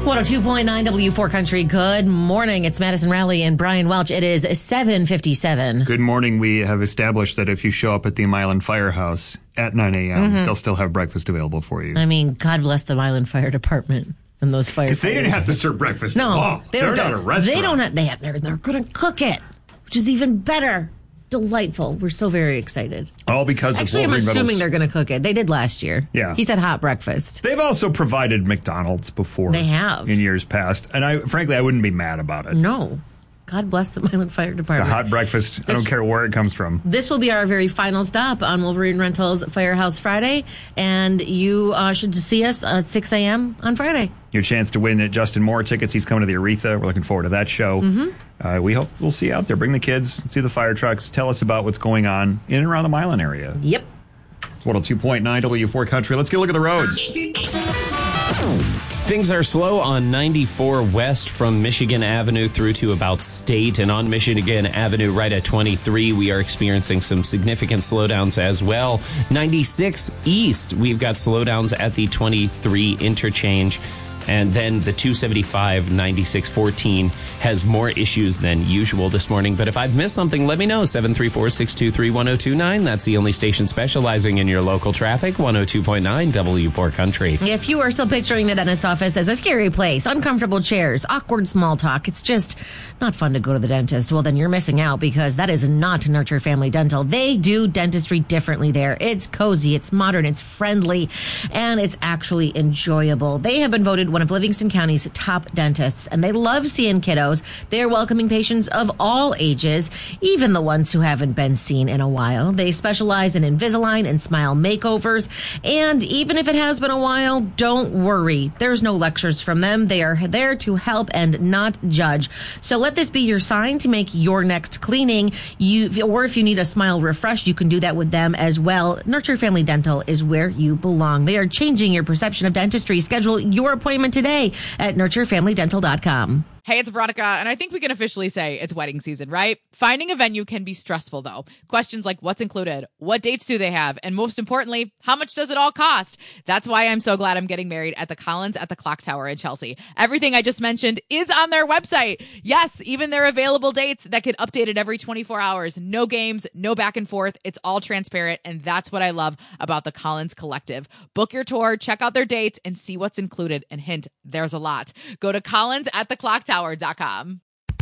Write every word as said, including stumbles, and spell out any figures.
one oh two point nine W four Country. Good morning. It's Madison Rowley and Brian Welch. It is seven fifty-seven. Good morning. We have established that if you show up at the Milan Firehouse at nine a.m., mm-hmm. they'll still have breakfast available for you. I mean, God bless the Milan Fire Department and those firefighters. Because they didn't have to serve breakfast no, at all. They They're don't, not a restaurant. They don't have, they have, they're, they're going to cook it, which is even better. Delightful. We're so very excited. All because Actually, of I'm assuming Metals. They're going to cook it. They did last year. Yeah. He said hot breakfast. They've also provided McDonald's before. They have. In years past. And I, frankly, I wouldn't be mad about it. No. God bless the Milan Fire Department. The hot breakfast. This, I don't care where it comes from. This will be our very final stop on Wolverine Rentals Firehouse Friday. And you uh, should see us at six a.m. on Friday. Your chance to win Justin Moore tickets. He's coming to the Aretha. We're looking forward to that show. Mm-hmm. Uh, we hope we'll see you out there. Bring the kids, see the fire trucks. Tell us about what's going on in and around the Milan area. Yep. It's one oh two point nine W four Country. Let's get a look at the roads. Things are slow on ninety-four west from Michigan Avenue through to about State, and on Michigan Avenue right at twenty-three, we are experiencing some significant slowdowns as well. ninety-six east, we've got slowdowns at the twenty-three interchange. And then the two seventy-five ninety-six fourteen has more issues than usual this morning. But if I've missed something, let me know. seven three four, six two three, one oh two nine. That's the only station specializing in your local traffic. one oh two point nine W four Country. If you are still picturing the dentist office as a scary place, uncomfortable chairs, awkward small talk, it's just not fun to go to the dentist, well, then you're missing out, because that is not Nurture Family Dental. They do dentistry differently there. It's cozy, it's modern, it's friendly, and it's actually enjoyable. They have been voted one of Livingston County's top dentists, and they love seeing kiddos. They're welcoming patients of all ages, even the ones who haven't been seen in a while. They specialize in Invisalign and smile makeovers, and even if it has been a while, don't worry. There's no lectures from them. They are there to help and not judge. So let this be your sign to make your next cleaning. You, or if you need a smile refreshed, you can do that with them as well. Nurture Family Dental is where you belong. They are changing your perception of dentistry. Schedule your appointment today at nurture family dental dot com. Hey, it's Veronica, and I think we can officially say it's wedding season, right? Finding a venue can be stressful, though. Questions like what's included, what dates do they have, and most importantly, how much does it all cost? That's why I'm so glad I'm getting married at the Collins at the Clock Tower in Chelsea. Everything I just mentioned is on their website. Yes, even their available dates that get updated every twenty-four hours. No games, no back and forth. It's all transparent, and that's what I love about the Collins Collective. Book your tour, check out their dates, and see what's included. And hint, there's a lot. Go to collins at the clock tower dot com.